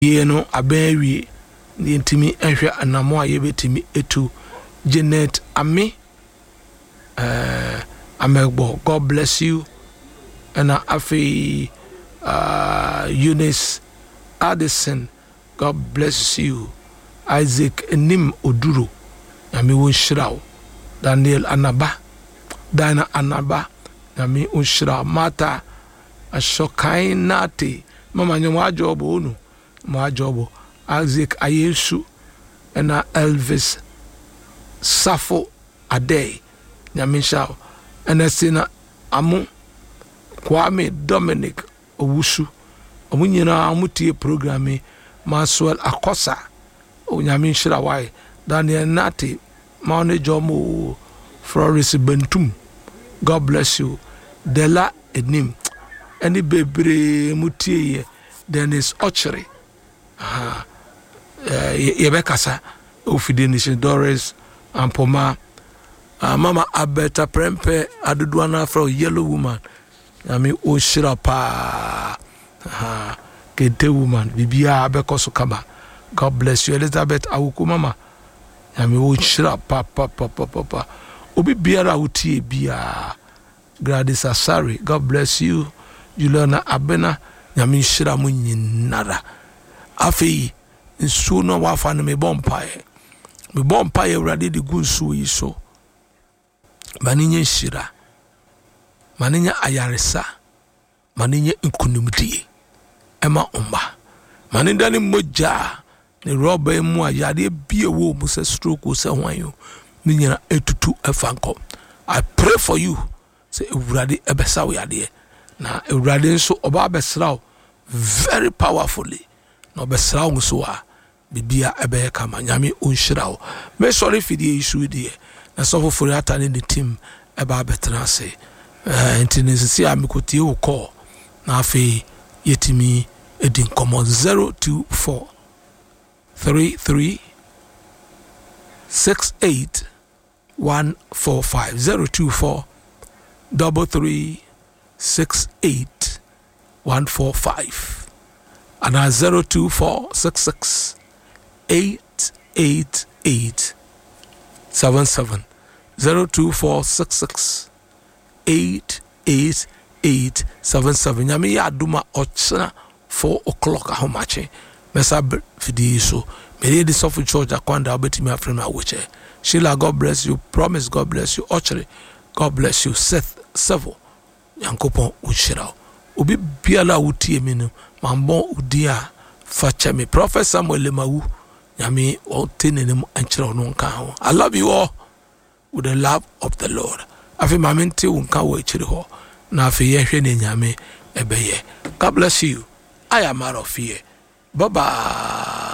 ye no abawi the intimi ehwe anamo aye betimi etu Janet Ami Amegbo, God bless you. And Afi Eunice Addison, God bless you. Isaac Nim Oduro Nami Unshraw Daniel Anaba Dana Anaba Nami Unshraw Mata Ashokai Nati Mama Nywa Jobo Unu Ma Jobo Isaac Ayesu and Elvis Safo Ade Nyamisha and Sina Amu Kwame Dominic Owusu Omunyina amutie programme Maswell Akosa Onyamishira wai Daniel Nati Maune Jomo Floris Bentum, God bless you. Dela Enim Any bebre mutie Dennis Ochery Yebekasa Ufidinishin Doris Ampoma Mama Abeta Prempe Aduduana from Yellow Woman Yami Oshira pa Kente Woman Bibia Abekoso Kaba. God bless you. Elizabeth Awuku Mama Yami Oshira pa Obi Biara Uti Bia Gladys Asari, God bless you. Juliana Abena Yami Shira Munyinara Afi Nsu no wafa no me bompae urade de gunsu yi so maninye shira maninya ayaresa maninya nkunumdie ema umba maninda ni moja ni roba mu ayade bie wo mu se stroke se hwanyo ninyina etutu efanko. I pray for you say urade ebesa wo yade na urade nso oba besraw very powerfully no besraw nso a bibia ebe kama nyame onhyirawo me sorry fidie issue die na so for ata ne team eba betra say intinisi amikotie wo call na afi yetimi edin common 024 33 68 145 024 33 68 145 and 024 66 888 77 024 66 888 77. Yami ya duma ochna 4 o'clock ahomache mesa fidi so me dey suffer church akwanda obeti me afrem awoche. Sheila, God bless you. Promise, God bless you. Ochre, God bless you. Seth Sevo yankopon uchira obi biala utie minu mambo udia facha me Prophet Samuel Lemawu yami o tenenem anchira no nka ho. I love you all with the love of the Lord. Afi mamenti unka wo ichiri ho na afi yehwe ne nyame ebeye. God bless you. I am out of here. Bye bye.